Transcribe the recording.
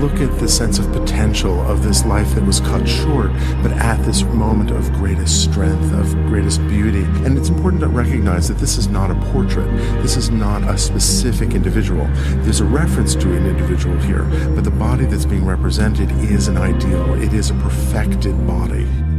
look at the sense of potential of this life that was cut short, but at this moment of greatest strength, of greatest beauty. And it's important to recognize that this is not a portrait. This is not a specific individual. There's a reference to an individual here, but the body that's being represented is an ideal. It is a perfected body.